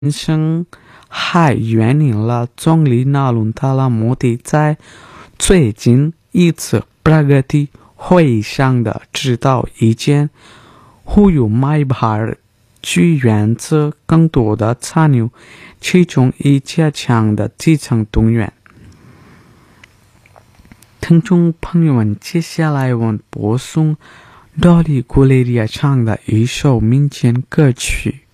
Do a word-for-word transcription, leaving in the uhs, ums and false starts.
人生还援引了总理纳伦达拉莫迪在最近一次Pragati会议上的指导意见，呼吁迈巴尔居原则更多的参与其中以加强的基层动员。听众朋友们，接下来我们播送Dolly Guleria唱的一首民间歌曲。